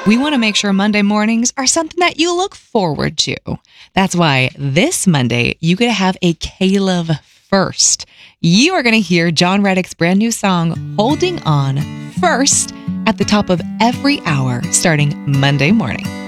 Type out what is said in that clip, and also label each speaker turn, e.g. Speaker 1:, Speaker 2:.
Speaker 1: We want to make sure Monday mornings are something that you look forward to. That's why this Monday, you get to have a K-Love first. You are going to hear John Reddick's brand new song, Holding On, first at the top of every hour starting Monday morning.